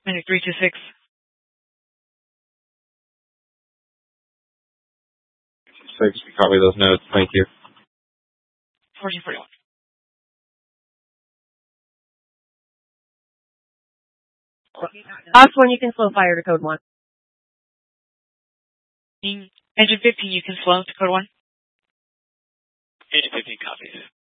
Medic 326. We copy those notes. Thank you. 1441. Ops 1, you can slow fire to code 1. Engine 15, you can slow to code 1. Engine 15 copies.